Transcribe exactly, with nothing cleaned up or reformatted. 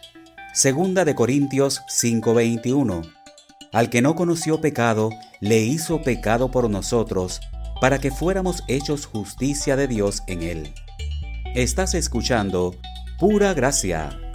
Segunda de Corintios cinco veintiuno. Al que no conoció pecado, le hizo pecado por nosotros, para que fuéramos hechos justicia de Dios en él. Estás escuchando Pura Gracia.